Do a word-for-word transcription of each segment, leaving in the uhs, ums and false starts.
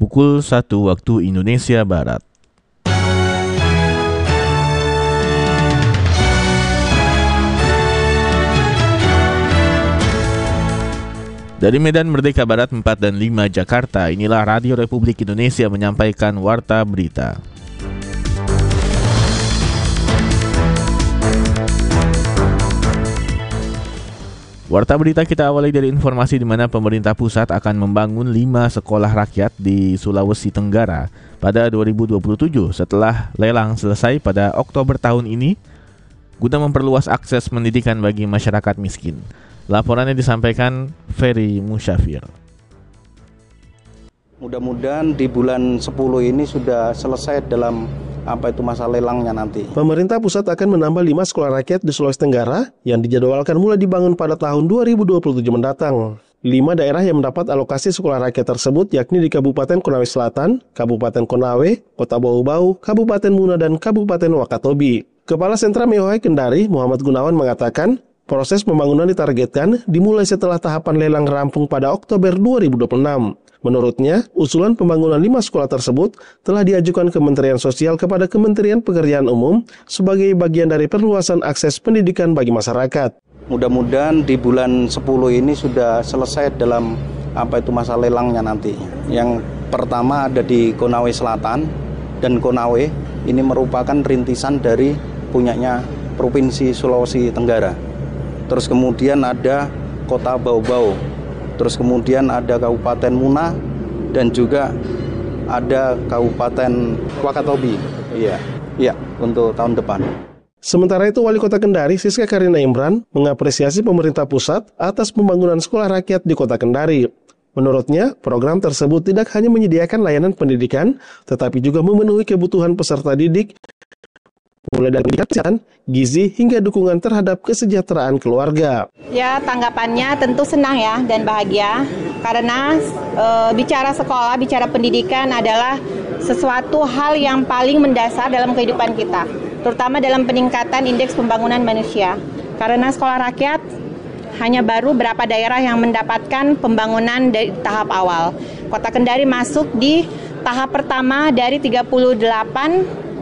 pukul satu waktu Indonesia Barat. Dari Medan Merdeka Barat empat dan lima Jakarta, inilah Radio Republik Indonesia menyampaikan Warta Berita. Warta Berita kita awali dari informasi di mana pemerintah pusat akan membangun lima sekolah rakyat di Sulawesi Tenggara pada dua ribu dua puluh tujuh setelah lelang selesai pada Oktober tahun ini guna memperluas akses pendidikan bagi masyarakat miskin. Laporannya disampaikan Ferry Musyafir. Mudah-mudahan di bulan sepuluh ini sudah selesai dalam apa itu masa lelangnya nanti. Pemerintah pusat akan menambah lima sekolah rakyat di Sulawesi Tenggara yang dijadwalkan mulai dibangun pada tahun dua ribu dua puluh tujuh mendatang. Lima daerah yang mendapat alokasi sekolah rakyat tersebut yakni di Kabupaten Konawe Selatan, Kabupaten Konawe, Kota Bau-Bau, Kabupaten Muna, dan Kabupaten Wakatobi. Kepala Sentra M I O H Kendari, Muhammad Gunawan mengatakan, proses pembangunan ditargetkan dimulai setelah tahapan lelang rampung pada Oktober dua ribu dua puluh enam. Menurutnya, usulan pembangunan lima sekolah tersebut telah diajukan Kementerian Sosial kepada Kementerian Pekerjaan Umum sebagai bagian dari perluasan akses pendidikan bagi masyarakat. Mudah-mudahan di bulan sepuluh ini sudah selesai dalam apa itu masa lelangnya nanti. Yang pertama ada di Konawe Selatan dan Konawe ini merupakan rintisan dari punyanya Provinsi Sulawesi Tenggara. Terus kemudian ada Kota Bau-Bau, terus kemudian ada Kabupaten Muna, dan juga ada Kabupaten Wakatobi. Iya, iya untuk tahun depan. Sementara itu, Wali Kota Kendari, Siska Karina Imran, mengapresiasi pemerintah pusat atas pembangunan sekolah rakyat di Kota Kendari. Menurutnya, program tersebut tidak hanya menyediakan layanan pendidikan, tetapi juga memenuhi kebutuhan peserta didik, mulai dari pendidikan, gizi, hingga dukungan terhadap kesejahteraan keluarga. Ya, tanggapannya tentu senang ya dan bahagia karena e, bicara sekolah, bicara pendidikan adalah sesuatu hal yang paling mendasar dalam kehidupan kita, terutama dalam peningkatan indeks pembangunan manusia. Karena sekolah rakyat hanya baru beberapa daerah yang mendapatkan pembangunan dari tahap awal. Kota Kendari masuk di tahap pertama dari tiga puluh delapan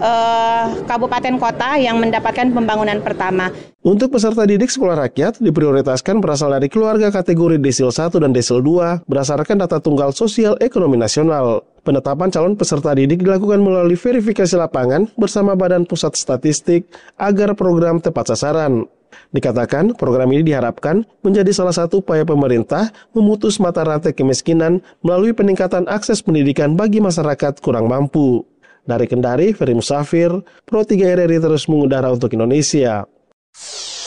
Uh, kabupaten kota yang mendapatkan pembangunan pertama. Untuk peserta didik sekolah rakyat diprioritaskan berasal dari keluarga kategori desil satu dan desil dua berdasarkan data tunggal sosial ekonomi nasional. Penetapan calon peserta didik dilakukan melalui verifikasi lapangan bersama Badan Pusat Statistik agar program tepat sasaran. Dikatakan program ini diharapkan menjadi salah satu upaya pemerintah memutus mata rantai kemiskinan melalui peningkatan akses pendidikan bagi masyarakat kurang mampu. Dari Kendari, Ferry Musafir, Pro tiga R R I terus mengudara untuk Indonesia.